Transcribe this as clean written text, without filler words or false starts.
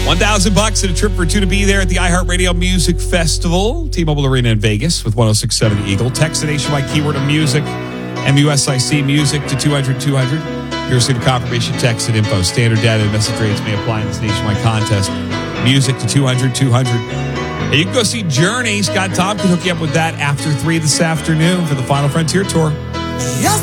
$1,000 and a trip for two to be there at the iHeartRadio Music Festival, T-Mobile Arena in Vegas with 106.7 The Eagle. Text the nationwide keyword of music, MUSIC, music to 200-200. You'll receive a confirmation text and info. Standard data and message rates may apply in this nationwide contest. Music to 200-200. And you can go see Journey. Scott Tom can hook you up with that after 3 this afternoon for the Final Frontier Tour. Yes.